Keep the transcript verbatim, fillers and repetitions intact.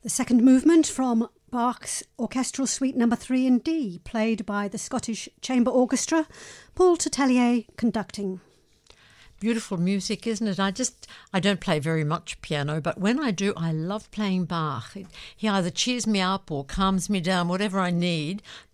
The second movement from Bach's Orchestral Suite Number three in D, played by the Scottish Chamber Orchestra, Paul Tutelier conducting. Beautiful music, isn't it? I just, I don't play very much piano, but when I do, I love playing Bach. He either cheers me up or calms me down, whatever I need.